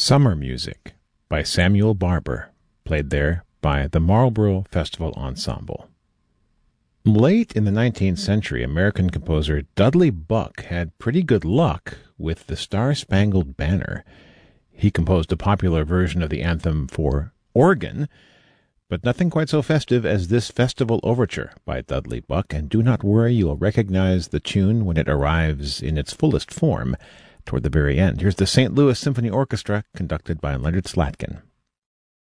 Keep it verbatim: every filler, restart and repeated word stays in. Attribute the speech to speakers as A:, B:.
A: Summer Music by Samuel Barber, played there by the Marlborough Festival Ensemble. Late in the nineteenth century, American composer Dudley Buck had pretty good luck with the Star-Spangled Banner. He composed a popular version of the anthem for organ, but nothing quite so festive as this festival overture by Dudley Buck, and do not worry, you'll recognize the tune when it arrives in its fullest form toward the very end. Here's the Saint Louis Symphony Orchestra, conducted by Leonard Slatkin.